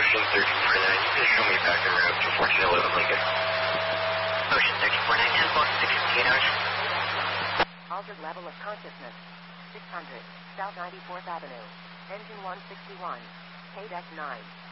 Ocean 34.9, you can show me back en route to 1411 Lincoln. Ocean 34.9, 10 Boston 668 hours. Altered level of consciousness. 600, South 94th Avenue. Engine 161. KDEC 9.